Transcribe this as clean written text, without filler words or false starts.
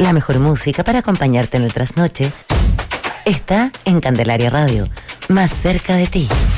La mejor música para acompañarte en el trasnoche está en Candelaria Radio, más cerca de ti.